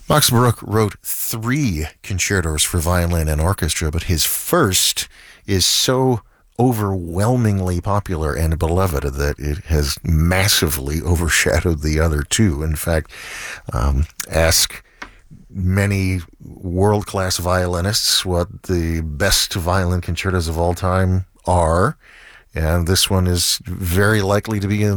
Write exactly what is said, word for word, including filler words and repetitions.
Max Baruch wrote three concertos for violin and orchestra, but his first is so overwhelmingly popular and beloved that it has massively overshadowed the other two. In fact, um, ask many world-class violinists what the best violin concertos of all time are, and this one is very likely to be in